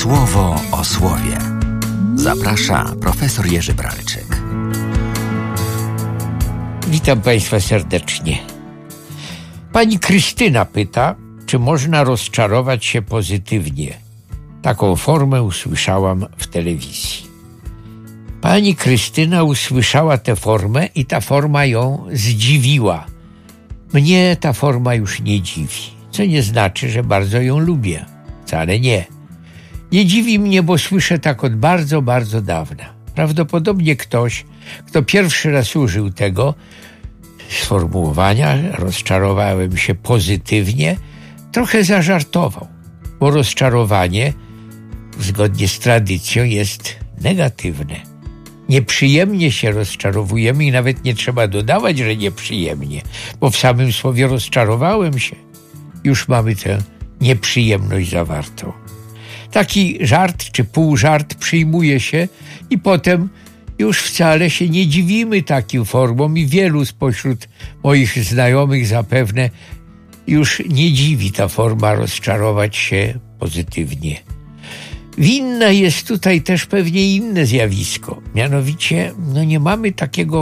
Słowo o słowie. Zaprasza profesor Jerzy Bralczyk. Witam Państwa serdecznie. Pani Krystyna pyta, czy można rozczarować się pozytywnie. Taką formę usłyszałam w telewizji. Pani Krystyna usłyszała tę formę i ta forma ją zdziwiła. Mnie ta forma już nie dziwi, co nie znaczy, że bardzo ją lubię. Wcale nie. Nie dziwi mnie, bo słyszę tak od bardzo, bardzo dawna. Prawdopodobnie ktoś, kto pierwszy raz użył tego sformułowania, rozczarowałem się pozytywnie, trochę zażartował, bo rozczarowanie zgodnie z tradycją jest negatywne. Nieprzyjemnie się rozczarowujemy i nawet nie trzeba dodawać, że nieprzyjemnie, bo w samym słowie rozczarowałem się już mamy tę nieprzyjemność zawartą. Taki żart czy półżart przyjmuje się i potem już wcale się nie dziwimy takim formom i wielu spośród moich znajomych zapewne już nie dziwi ta forma rozczarować się pozytywnie. Winne jest tutaj też pewnie inne zjawisko, mianowicie nie mamy takiego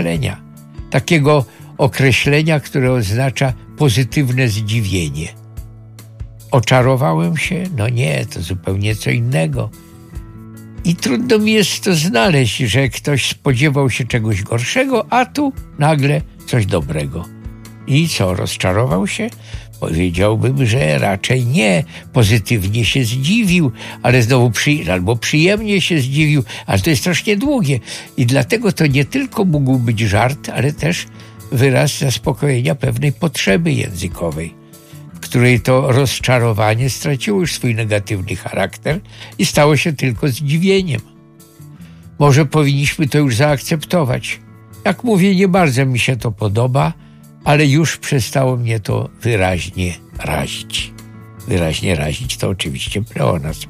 określenia, które oznacza pozytywne zdziwienie. Oczarowałem się? No nie, to zupełnie co innego. I trudno mi jest to znaleźć, że ktoś spodziewał się czegoś gorszego, a tu nagle coś dobrego. I co, rozczarował się? Powiedziałbym, że raczej nie. Pozytywnie się zdziwił, ale znowu albo przyjemnie się zdziwił, ale to jest strasznie długie. I dlatego to nie tylko mógł być żart, ale też wyraz zaspokojenia pewnej potrzeby językowej, w której to rozczarowanie straciło już swój negatywny charakter i stało się tylko zdziwieniem. Może powinniśmy to już zaakceptować. Jak mówię, nie bardzo mi się to podoba, ale już przestało mnie to wyraźnie razić. Wyraźnie razić to oczywiście pleonazm.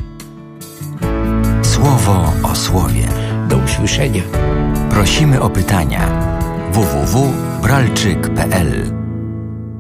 Słowo o słowie. Do usłyszenia. Prosimy o pytania. www.bralczyk.pl